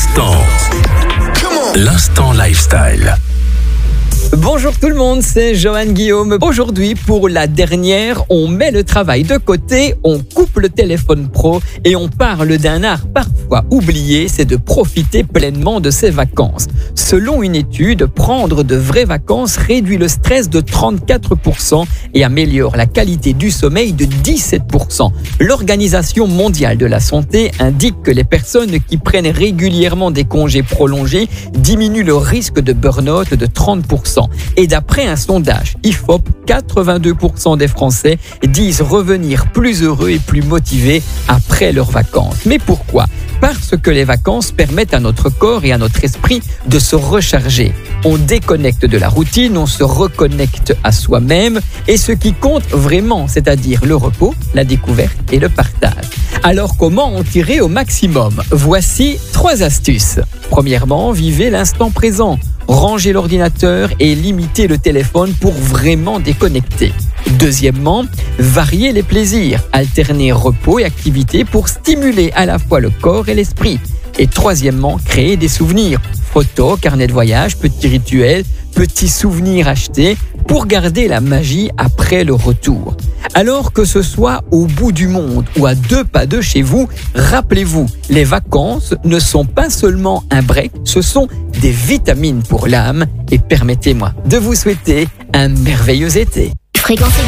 L'instant lifestyle. Bonjour tout le monde, c'est Johan Guillaume. Aujourd'hui, pour la dernière, on met le travail de côté, on coupe le téléphone pro et on parle d'un art parfois oublié, c'est de profiter pleinement de ses vacances. Selon une étude, prendre de vraies vacances réduit le stress de 34% et améliore la qualité du sommeil de 17%. L'Organisation mondiale de la santé indique que les personnes qui prennent régulièrement des congés prolongés diminuent le risque de burn-out de 30%. Et d'après un sondage IFOP, 82% des Français disent revenir plus heureux et plus motivés après leurs vacances. Mais pourquoi ? Parce que les vacances permettent à notre corps et à notre esprit de se recharger. On déconnecte de la routine, on se reconnecte à soi-même et ce qui compte vraiment, c'est-à-dire le repos, la découverte et le partage. Alors comment en tirer au maximum ? Voici 3 astuces. Premièrement, vivez l'instant présent. Rangez l'ordinateur et limitez le téléphone pour vraiment déconnecter. Deuxièmement, variez les plaisirs. Alternez repos et activités pour stimuler à la fois le corps et l'esprit. Et troisièmement, créez des souvenirs. Photos, carnet de voyage, petits rituels, petits souvenirs achetés pour garder la magie après le retour. Alors que ce soit au bout du monde ou à 2 pas de chez vous, rappelez-vous, les vacances ne sont pas seulement un break, ce sont des vitamines pour l'âme et permettez-moi de vous souhaiter un merveilleux été. Fréquence